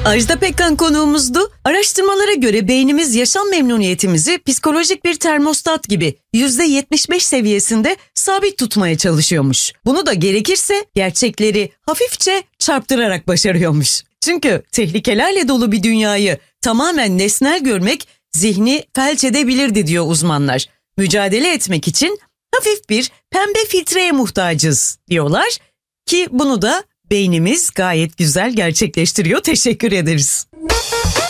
Ajda Pekkan konuğumuzdu. Araştırmalara göre beynimiz yaşam memnuniyetimizi psikolojik bir termostat gibi %75 seviyesinde sabit tutmaya çalışıyormuş. Bunu da gerekirse gerçekleri hafifçe çarptırarak başarıyormuş. Çünkü tehlikelerle dolu bir dünyayı tamamen nesnel görmek zihni felç edebilirdi diyor uzmanlar. Mücadele etmek için hafif bir pembe filtreye muhtacız diyorlar ki bunu da beynimiz gayet güzel gerçekleştiriyor. Teşekkür ederiz.